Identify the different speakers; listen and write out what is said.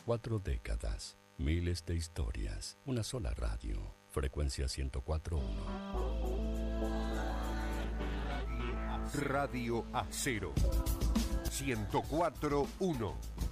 Speaker 1: 4 décadas, miles de historias, una sola radio, frecuencia 104.1.
Speaker 2: Radio Acero 104.1.